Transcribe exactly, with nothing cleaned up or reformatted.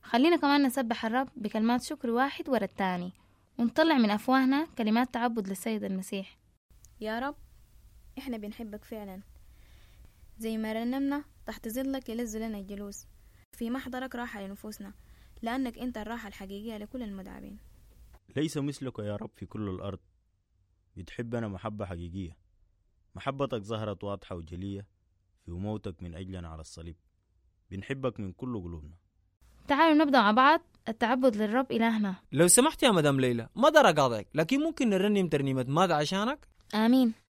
خلينا كمان نسبح الرب بكلمات شكر واحد ورا التاني، ونطلع من أفواهنا كلمات تعبد للسيد المسيح. يا رب إحنا بنحبك فعلا، زي ما رنمنا تحت ظلك يلز لنا الجلوس، في محضرك راحة لنفوسنا، لأنك أنت الراحة الحقيقية لكل المدعبين. ليس مثلك يا رب في كل الأرض، بتحبنا محبة حقيقية. محبتك ظهرت واضحة وجلية في موتك من أجلنا على الصليب. بنحبك من كل قلوبنا. تعالوا نبدأ مع بعض التعبد للرب إلهنا. لو سمحت يا مدام ليلى، ما دار أقاطعك، لكن ممكن نرنم ترنيمة ماذا عشانك؟ آمين.